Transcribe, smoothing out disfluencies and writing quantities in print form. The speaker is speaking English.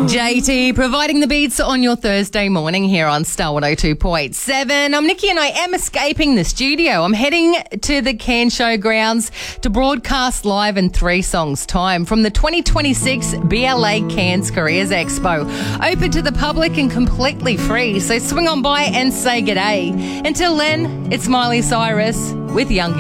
JT providing the beats on your Thursday morning here on Star 102.7. I'm Nikki and I am escaping the studio. I'm heading to the Cairns Showgrounds to broadcast live in 3 songs' time from the 2026 BLA Cairns Careers Expo. Open to the public and completely free, so swing on by and say g'day. Until then, it's Miley Cyrus with Youngie.